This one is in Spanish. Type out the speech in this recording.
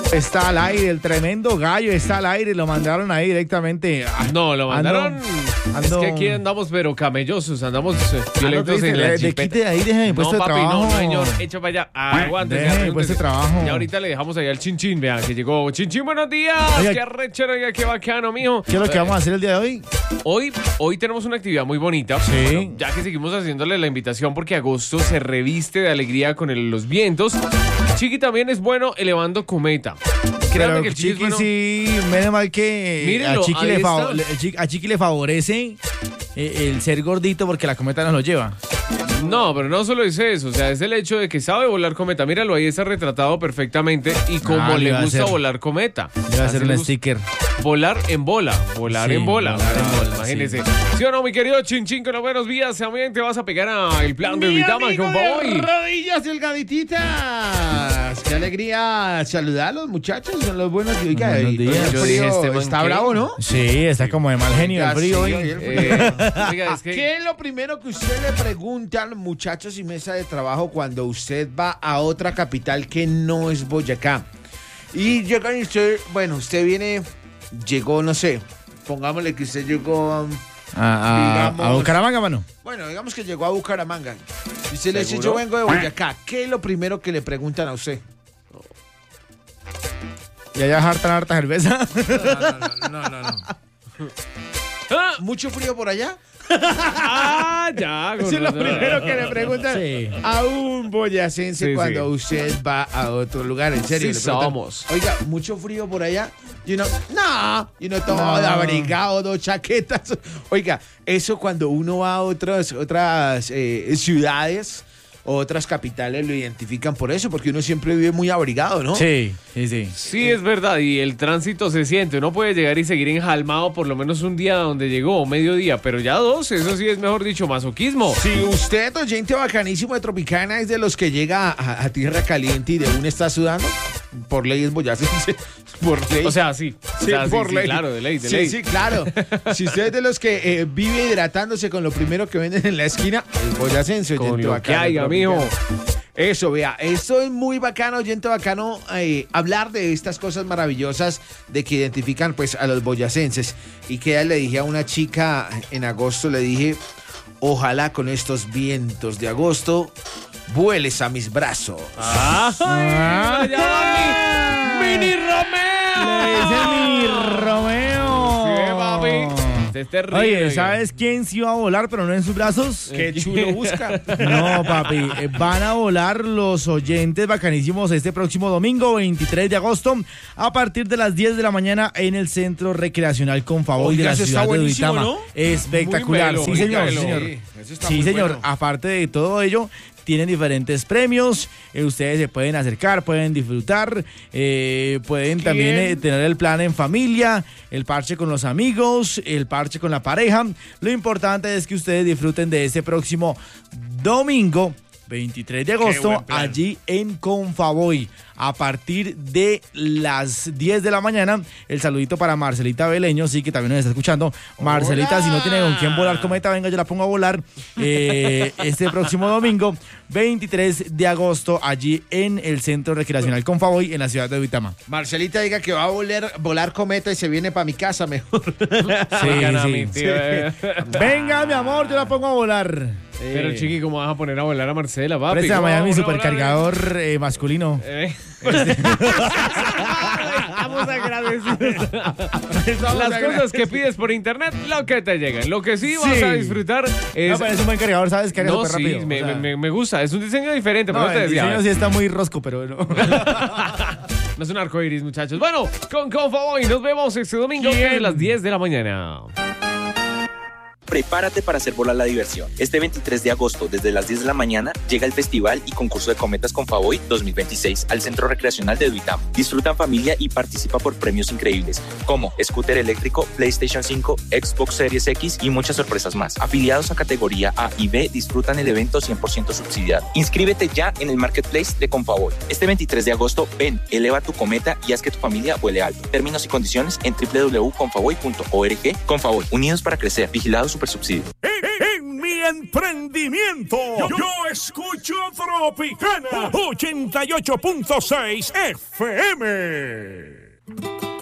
Está al aire, el tremendo gallo está al aire, lo mandaron ahí directamente. No, lo mandaron. Es que aquí andamos, pero camellosos, andamos violentos en la jipeta. Quite ahí, déjeme puesto de trabajo. No, señor, echa para allá. Aguante. Déjeme puesto de trabajo. Y ahorita le dejamos ahí al Chinchín, vean, que llegó. Chinchín, buenos días. Oiga, qué arrechero, oiga, qué bacano, mijo. ¿Qué es lo que vamos a hacer el día de hoy? Hoy tenemos una actividad muy bonita. Sí. Bueno, ya que seguimos haciéndole la invitación porque agosto se reviste de alegría con los vientos. Chiqui también es bueno elevando cometa. Créanme que el Chiqui bueno. Sí, menos mal que Mírenlo, a Chiqui le favorece el ser gordito porque la cometa nos lo lleva. No, pero no solo es eso, o sea, es el hecho de que sabe volar cometa. Míralo, ahí está retratado perfectamente y como le gusta volar cometa. Le va a hacer un sticker. Volar en bola, Sí, en bola. Imagínese. ¿Sí o no, mi querido Chinchín, con los buenos días? También te vas a pegar a el plan de Vitama con hoy. Rodillas delgadititas. Qué alegría saludarlos, muchachos. Son los buenos. Oiga, Buenos días. el frío está bravo, ¿no? Sí, está como de mal genio el frío hoy. Oiga, es que ¿Qué es lo primero que usted le pregunta a los muchachos y mesa de trabajo cuando usted va a otra capital que no es Boyacá? Y llegan y usted llegó, no sé, pongámosle que usted llegó A Bucaramanga, mano. Bueno, digamos que llegó a Bucaramanga. Y usted le dice, ¿Seguro? yo vengo de Boyacá. ¿Qué es lo primero que le preguntan a usted? ¿Y allá harta cerveza? No. ¡Ah! ¿Mucho frío por allá? Ya, Eso es lo primero que le preguntan Sí. a un boyacense Sí, cuando usted va a otro lugar. En serio. Sí le preguntan, somos. Oiga, ¿mucho frío por allá? Y uno, no. Todo abrigado, 2 chaquetas. Oiga, eso cuando uno va a otras ciudades, otras capitales lo identifican por eso, porque uno siempre vive muy abrigado, ¿no? Sí. Sí, es verdad, y el tránsito se siente. Uno puede llegar y seguir enjalmado por lo menos un día donde llegó, o mediodía, pero ya 2, eso sí es, mejor dicho, masoquismo. Si usted, oyente bacanísimo de Tropicana, es de los que llega a tierra caliente y de una está sudando, por ley es boyacense. Por ley. O sea, sí. Sí, por ley. Claro, de ley. Sí, claro. Si usted es de los que vive hidratándose con lo primero que venden en la esquina, es boyacense, Con oyente lo bacano. que haya, mijo. Eso, vea, esto es muy bacano, oyente bacano, hablar de estas cosas maravillosas de que identifican pues a los boyacenses. Y que ya le dije a una chica en agosto, le dije, ojalá con estos vientos de agosto vueles a mis brazos. ¡Ay! ¡Ya va ¡Mini Romeo! Le dice mi Romeo. Sí, papi. Este es terrible. Oye, ¿sabes quién sí va a volar, pero no en sus brazos? Qué chulo busca. No, papi, van a volar los oyentes bacanísimos este próximo domingo, 23 de agosto, a partir de las 10 de la mañana en el Centro Recreacional Confavoy de Oiga, la eso ciudad está de buenísimo, Duitama. ¿no? Espectacular, Muy sí, melo, señor, muy sí, melo. señor. Eso está Sí, muy señor, bueno. aparte de todo ello, tienen diferentes premios, ustedes se pueden acercar, pueden disfrutar, pueden también tener el plan en familia, el parche con los amigos, el parche con la pareja. Lo importante es que ustedes disfruten de este próximo domingo, 23 de agosto, allí en Confavoy. A partir de las 10 de la mañana, el saludito para Marcelita Beleño, sí, que también nos está escuchando. Marcelita, ¡Hola! si no tiene con quién volar cometa, venga, yo la pongo a volar este próximo domingo, 23 de agosto, allí en el Centro Recreacional Confavoy, en la ciudad de Duitama. Marcelita diga que va a volar cometa y se viene para mi casa mejor. Bacana, mi tío, Venga, mi amor, yo la pongo a volar. Pero, Chiqui, ¿cómo vas a poner a volar a Marcela, papi? Presta a ¿Cómo Miami vas a volar? supercargador masculino. Estamos agradecidos. Las cosas que pides por internet, lo que te llegan. Lo que sí vas a disfrutar es... No, pero es un buen cargador, ¿sabes? Carga No, súper sí, rápido. me gusta. Es un diseño diferente, No, pero te el decía. diseño sí está muy rosco, pero no. No es un arco iris, muchachos. Bueno, con Confavoy nos vemos este domingo a las 10 de la mañana. Prepárate para hacer volar la diversión. Este 23 de agosto, desde las 10 de la mañana, llega el Festival y Concurso de Cometas Confavoy 2026 al Centro Recreacional de Duitama. Disfruta en familia y participa por premios increíbles, como scooter eléctrico, PlayStation 5, Xbox Series X y muchas sorpresas más. Afiliados a categoría A y B disfrutan el evento 100% subsidiado. Inscríbete ya en el Marketplace de Confavoy. Este 23 de agosto, ven, eleva tu cometa y haz que tu familia vuele alto. Términos y condiciones en www.confavoy.org. Confavoy, unidos para crecer. Vigilado Supersubsidio. En mi emprendimiento sentimiento. Yo escucho Tropicana 88.6 FM.